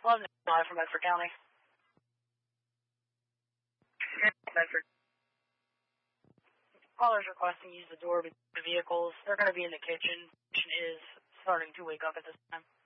Love to live from Bedford County. Bedford. Callers requesting use the door between the vehicles. They're going to be in the kitchen. The kitchen is starting to wake up at this time.